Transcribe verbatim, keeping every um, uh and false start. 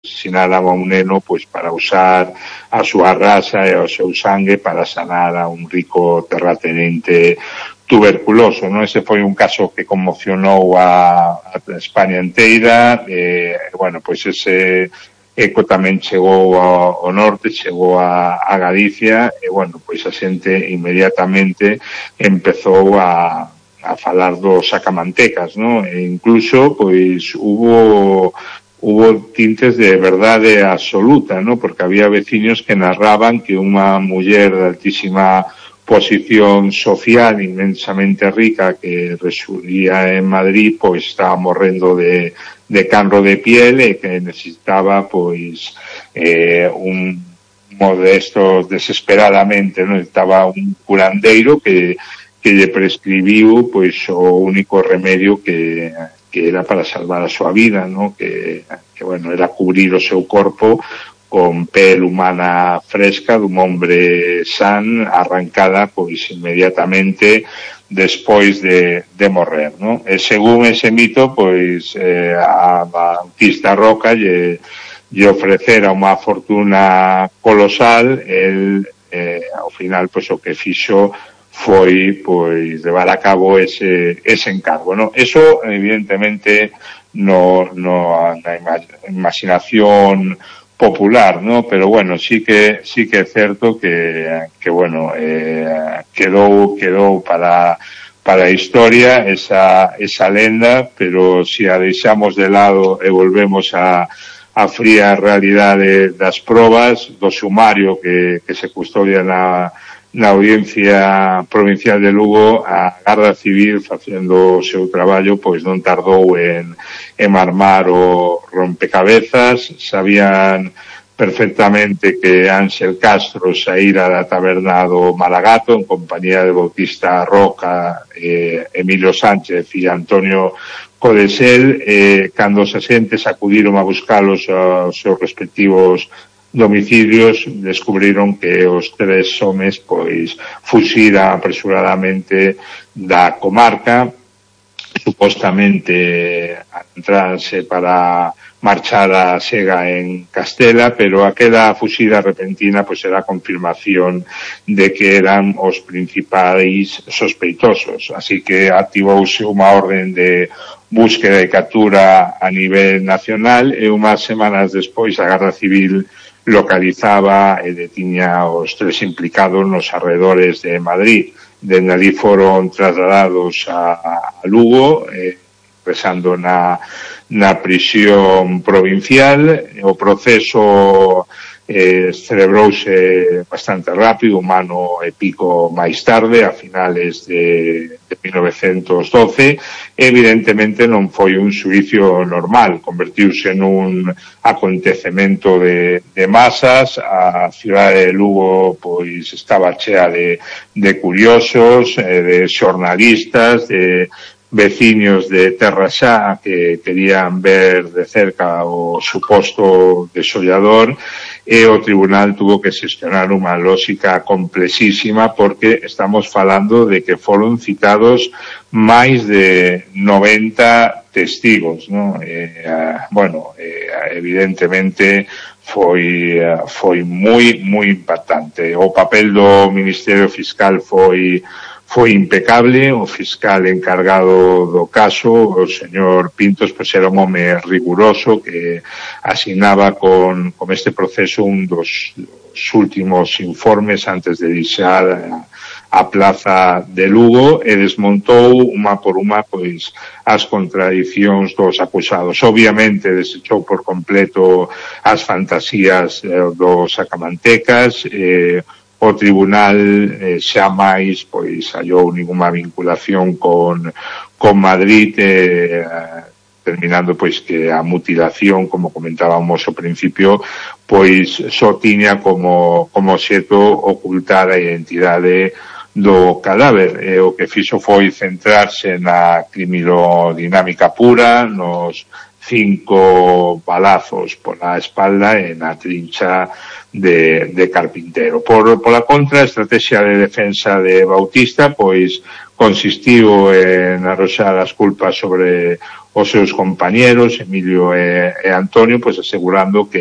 asesinaran a un neno pois para usar a súa raza e o seu sangue para sanar a un rico terratenente tuberculoso, non? Ese foi un caso que conmocionou a, a España inteira, e, bueno, pois ese eco tamén chegou ao, ao norte, chegou a, a Galicia, e, bueno, pois a xente inmediatamente empezou a a falar dos sacamantecas, non? E incluso, pois, hubo hubo tintes de verdade absoluta, ¿no? Porque había veciños que narraban que unha muller de altísima posición social inmensamente rica que residía en Madrid, pois estaba morrendo de, de canro de piel e que necesitaba, pois, eh, un modesto desesperadamente, ¿no? Estaba un curandeiro que que lle prescribiu, pois, o único remedio que que era para salvar a súa vida, ¿no? Que, que, bueno, era cubrir o seu corpo con pel humana fresca dun hombre san, arrancada, pois, inmediatamente despois de, de morrer, ¿no? E según ese mito, pois, eh, a Bautista Roca lle, lle ofrecera unha fortuna colosal, el, eh, ao final, pois, o que fixo foi, pois, levar a cabo ese, ese encargo, ¿no? Eso, evidentemente, no, no, na imaginación popular, ¿no? Pero, bueno, sí que, sí que é certo que, que bueno, eh, quedou, quedou para, para a historia esa, esa lenda, pero si a deixamos de lado e volvemos a, a fría realidade das probas, do sumario que, que se custodia na na Audiencia Provincial de Lugo, a Garda Civil, facendo o seu traballo, pois non tardou en, en marmar o rompecabezas. Sabían perfectamente que Ángel Castro saíra da taberna do Malagato en compañía de Bautista Roca, eh, Emilio Sánchez e Antonio Codesel, eh, cando os axentes acudiron a buscalos aos seus respectivos domicilios, descubriron que os tres homes, pois, fuxiran apresuradamente da comarca, supostamente entranse para marchar a Sega en Castela, pero aquela fuxida repentina, pois, era a confirmación de que eran os principais sospeitosos, así que activouse unha orden de búsqueda e captura a nivel nacional, e unhas semanas despois a Garda Civil localizaba e detiña os tres implicados nos arredores de Madrid. Dende ali foron trasladados a, a Lugo, eh, ingresando na, na prisión provincial. O proceso eh, celebrouse bastante rápido, un ano e pico máis tarde, a finales de, de mil novecientos doce. Evidentemente non foi un xuicio normal, convertiuse nun acontecemento de, de masas. A cidade de Lugo, pois, estaba chea de, de curiosos, eh, de xornalistas, de veciños de Terra Xa que querían ver de cerca o suposto desollador, e o tribunal tuvo que xestionar unha lógica complexísima, porque estamos falando de que foron citados máis de noventa testigos, ¿no? Eh, bueno, eh, evidentemente foi foi moi moi impactante. O papel do Ministerio Fiscal foi foi impecable. O fiscal encargado do caso, o señor Pintos, pois era un home riguroso que asignaba con, con este proceso un dos, dos últimos informes antes de deixar a, a plaza de Lugo, e desmontou unha por unha, pois, as contradicións dos acusados. Obviamente desechou por completo as fantasías eh, dos sacamantecas. eh, O tribunal eh, xa máis, pois, hallou ninguna vinculación con, con Madrid, eh, terminando, pois, que a mutilación, como comentábamos ao principio, pois, só tiña como, como xeto ocultar a identidade do cadáver. E o que fixo foi centrarse na criminodinámica pura, nos cinco balazos pola espalda e na trincha de, de Carpintero. Por, pola contra, a estrategia de defensa de Bautista, pois, consistiu en arroxar as culpas sobre os seus compañeros, Emilio e, e Antonio, pois asegurando que